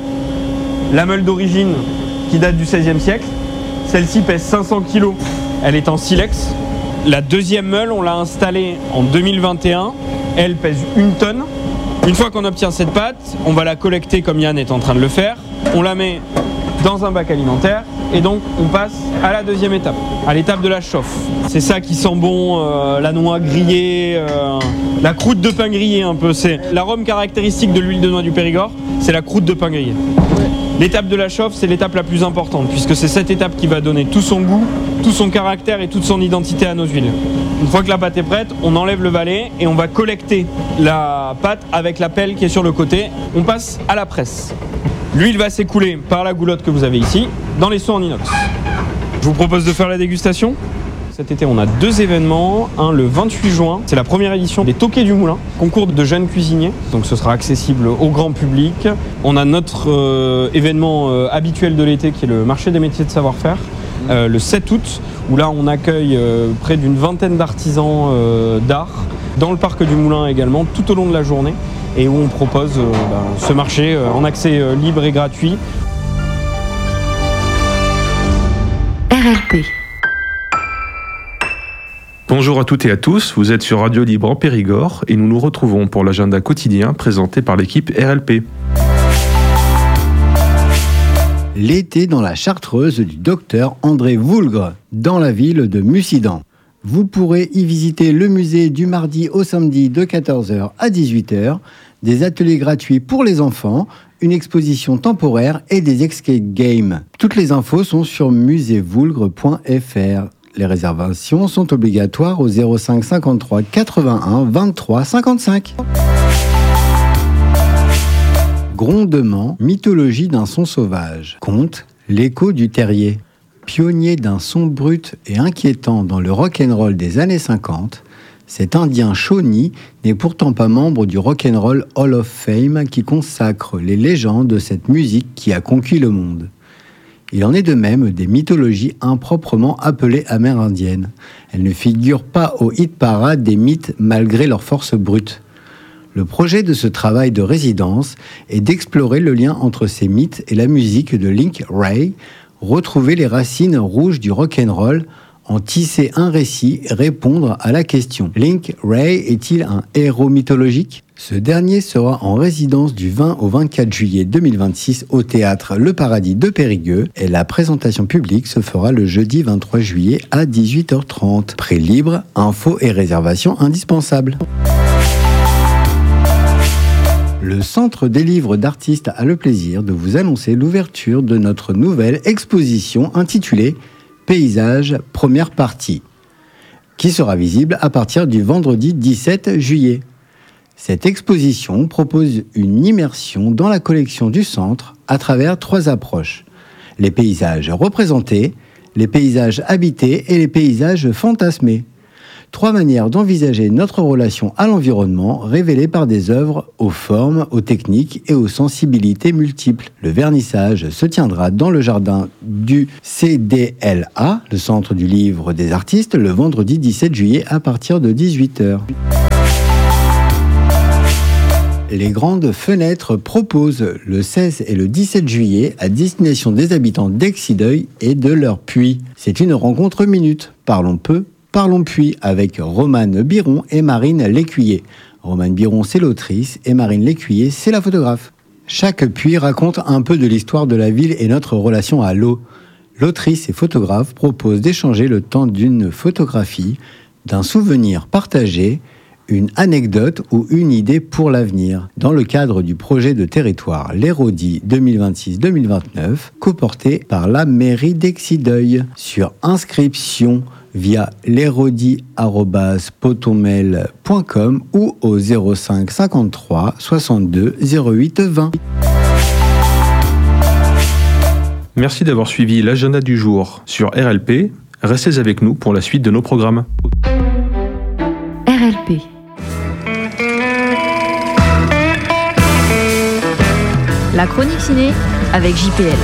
[SPEAKER 6] La meule d'origine qui date du seizième siècle. Celle-ci pèse cinq cents kilos. Elle est en silex. La deuxième meule, on l'a installée en deux mille vingt et un. Elle pèse une tonne. Une fois qu'on obtient cette pâte, on va la collecter comme Yann est en train de le faire. On la met dans un bac alimentaire et donc on passe à la deuxième étape, à l'étape de la chauffe. C'est ça qui sent bon, euh, la noix grillée, euh, la croûte de pain grillé un peu. C'est l'arôme caractéristique de l'huile de noix du Périgord, c'est la croûte de pain grillé. L'étape de la chauffe, c'est l'étape la plus importante puisque c'est cette étape qui va donner tout son goût, tout son caractère et toute son identité à nos huiles. Une fois que la pâte est prête, on enlève le valet et on va collecter la pâte avec la pelle qui est sur le côté. On passe à la presse. L'huile va s'écouler par la goulotte que vous avez ici, dans les seaux en inox. Je vous propose de faire la dégustation. Cet été, on a deux événements. Un, le vingt-huit juin, c'est la première édition des Toquets du Moulin, concours de jeunes cuisiniers. Donc ce sera accessible au grand public. On a notre euh, événement euh, habituel de l'été qui est le marché des métiers de savoir-faire, euh, le sept août, où là on accueille euh, près d'une vingtaine d'artisans euh, d'art dans le parc du Moulin également, tout au long de la journée, et où on propose euh, ben, ce marché euh, en accès euh, libre et gratuit.
[SPEAKER 1] R L P.
[SPEAKER 7] Bonjour à toutes et à tous, vous êtes sur Radio Libre en Périgord et nous nous retrouvons pour l'agenda quotidien présenté par l'équipe R L P.
[SPEAKER 8] L'été dans la Chartreuse du docteur André Voulgre, dans la ville de Mussidan. Vous pourrez y visiter le musée du mardi au samedi de quatorze heures à dix-huit heures, des ateliers gratuits pour les enfants, une exposition temporaire et des escape games. Toutes les infos sont sur musée voulgre point f r. Les réservations sont obligatoires au zéro cinq cinquante-trois quatre-vingt-un vingt-trois cinquante-cinq. Grondement, mythologie d'un son sauvage. Conte, l'écho du terrier. Pionnier d'un son brut et inquiétant dans le rock'n'roll des années cinquante, cet Indien Shawnee n'est pourtant pas membre du Rock'n'Roll Hall of Fame qui consacre les légendes de cette musique qui a conquis le monde. Il en est de même des mythologies improprement appelées amérindiennes. Elles ne figurent pas au hit-parade des mythes malgré leur force brute. Le projet de ce travail de résidence est d'explorer le lien entre ces mythes et la musique de Link Wray, retrouver les racines rouges du rock'n'roll, en tisser un récit, répondre à la question « Link Wray est-il un héros mythologique ?» Ce dernier sera en résidence du vingt au vingt-quatre juillet deux mille vingt-six au théâtre Le Paradis de Périgueux et la présentation publique se fera le jeudi vingt-trois juillet à dix-huit heures trente. Prix libre, infos et réservations indispensables. Le Centre des livres d'artistes a le plaisir de vous annoncer l'ouverture de notre nouvelle exposition intitulée Paysages, première partie, qui sera visible à partir du vendredi dix-sept juillet. Cette exposition propose une immersion dans la collection du centre à travers trois approches: les paysages représentés, les paysages habités et les paysages fantasmés. Trois manières d'envisager notre relation à l'environnement révélées par des œuvres aux formes, aux techniques et aux sensibilités multiples. Le vernissage se tiendra dans le jardin du C D L A, le Centre du Livre des Artistes, le vendredi dix-sept juillet à partir de dix-huit heures. Les Grandes Fenêtres proposent le seize et le dix-sept juillet à destination des habitants d'Exideuil et de leur puits. C'est une rencontre minute. Parlons peu, parlons puits avec Romane Biron et Marine Lécuyer. Romane Biron, c'est l'autrice et Marine Lécuyer, c'est la photographe. Chaque puits raconte un peu de l'histoire de la ville et notre relation à l'eau. L'autrice et photographe propose d'échanger le temps d'une photographie, d'un souvenir partagé, une anecdote ou une idée pour l'avenir, dans le cadre du projet de territoire l'Hérodie deux mille vingt-six deux mille vingt-neuf, coporté par la mairie d'Exideuil. Sur inscription via l'hérodie arobase potonmail point com ou au zéro cinq cinquante-trois soixante-deux zéro huit vingt.
[SPEAKER 7] Merci d'avoir suivi l'agenda du jour sur R L P. Restez avec nous pour la suite de nos programmes.
[SPEAKER 1] R L P.
[SPEAKER 9] La chronique ciné avec J P L.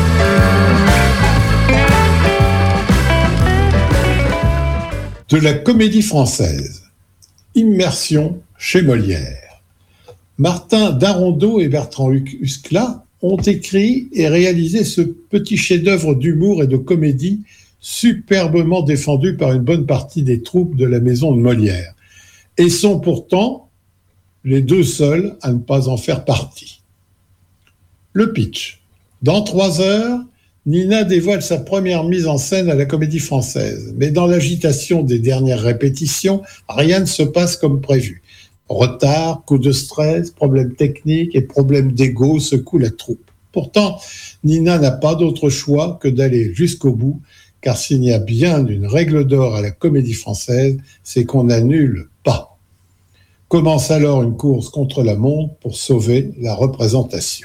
[SPEAKER 10] De la comédie française. Immersion chez Molière. Martin Darondeau et Bertrand Huskla ont écrit et réalisé ce petit chef-d'œuvre d'humour et de comédie superbement défendu par une bonne partie des troupes de la maison de Molière, et sont pourtant les deux seuls à ne pas en faire partie. Le pitch. Dans trois heures, Nina dévoile sa première mise en scène à la Comédie Française. Mais dans l'agitation des dernières répétitions, rien ne se passe comme prévu. Retard, coup de stress, problèmes techniques et problèmes d'ego secouent la troupe. Pourtant, Nina n'a pas d'autre choix que d'aller jusqu'au bout, car s'il y a bien une règle d'or à la Comédie Française, c'est qu'on n'annule pas. Commence alors une course contre la montre pour sauver la représentation.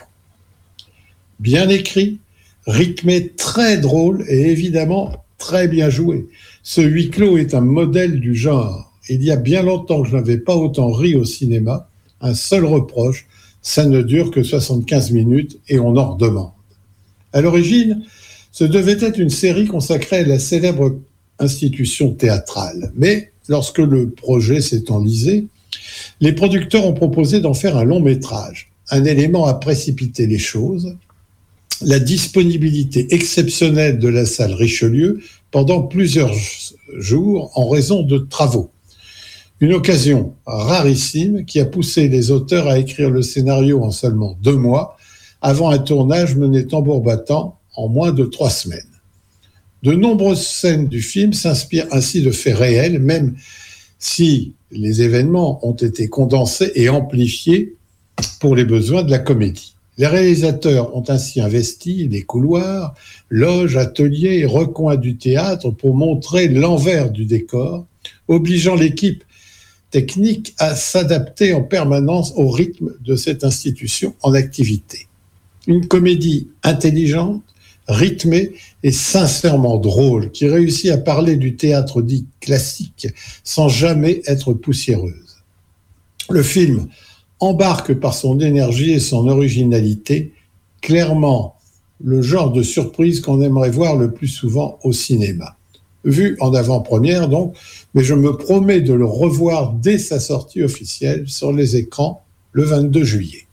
[SPEAKER 10] Bien écrit, rythmé, très drôle et évidemment très bien joué. Ce huis clos est un modèle du genre. Il y a bien longtemps que je n'avais pas autant ri au cinéma. Un seul reproche, ça ne dure que soixante-quinze minutes et on en redemande. À l'origine, ce devait être une série consacrée à la célèbre institution théâtrale. Mais lorsque le projet s'est enlisé, les producteurs ont proposé d'en faire un long métrage. Un élément a précipité les choses. La disponibilité exceptionnelle de la salle Richelieu pendant plusieurs jours en raison de travaux. Une occasion rarissime qui a poussé les auteurs à écrire le scénario en seulement deux mois, avant un tournage mené tambour battant en moins de trois semaines. De nombreuses scènes du film s'inspirent ainsi de faits réels, même si les événements ont été condensés et amplifiés pour les besoins de la comédie. Les réalisateurs ont ainsi investi les couloirs, loges, ateliers et recoins du théâtre pour montrer l'envers du décor, obligeant l'équipe technique à s'adapter en permanence au rythme de cette institution en activité. Une comédie intelligente, rythmée et sincèrement drôle, qui réussit à parler du théâtre dit classique sans jamais être poussiéreuse. Le film embarque par son énergie et son originalité, clairement le genre de surprise qu'on aimerait voir le plus souvent au cinéma. Vu en avant-première donc, mais je me promets de le revoir dès sa sortie officielle sur les écrans le vingt-deux juillet.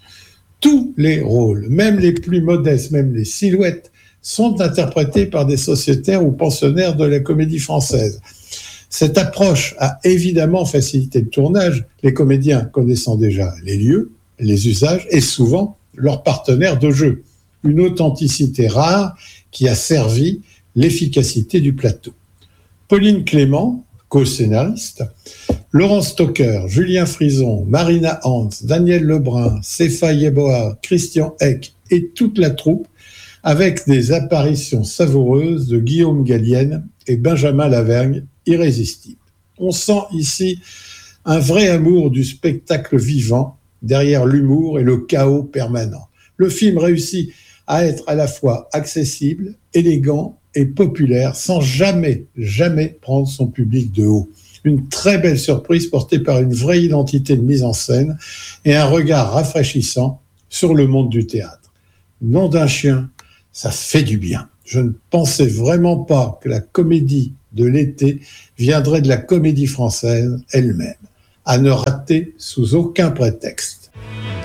[SPEAKER 10] Tous les rôles, même les plus modestes, même les silhouettes, sont interprétés par des sociétaires ou pensionnaires de la Comédie Française. Cette approche a évidemment facilité le tournage, les comédiens connaissant déjà les lieux, les usages et souvent leurs partenaires de jeu. Une authenticité rare qui a servi l'efficacité du plateau. Pauline Clément, co-scénaristes. Laurent Stocker, Julien Frison, Marina Hans, Daniel Lebrun, Sefa Yeboah, Christian Eck et toute la troupe, avec des apparitions savoureuses de Guillaume Gallienne et Benjamin Lavergne, irrésistibles. On sent ici un vrai amour du spectacle vivant derrière l'humour et le chaos permanent. Le film réussit à être à la fois accessible, élégant et populaire sans jamais, jamais prendre son public de haut. Une très belle surprise portée par une vraie identité de mise en scène et un regard rafraîchissant sur le monde du théâtre. Nom d'un chien, ça fait du bien. Je ne pensais vraiment pas que la comédie de l'été viendrait de la comédie française elle-même. À ne rater sous aucun prétexte.